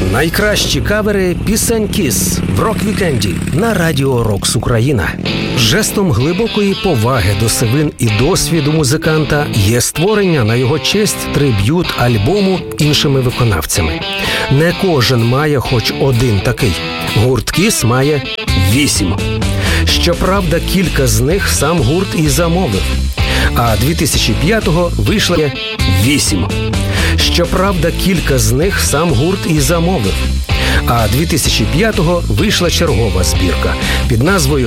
Найкращі кавери пісень Kiss в рок-вікенді на Радіо Рокс Україна. Жестом глибокої поваги до сивин і досвіду музиканта є створення на його честь триб'ют-альбому іншими виконавцями. Не кожен має хоч один такий. Гурт Kiss має 8. Щоправда, кілька з них сам гурт і замовив. А 2005-го вийшло 8. Щоправда, кілька з них сам гурт і замовив. А 2005-го вийшла чергова збірка під назвою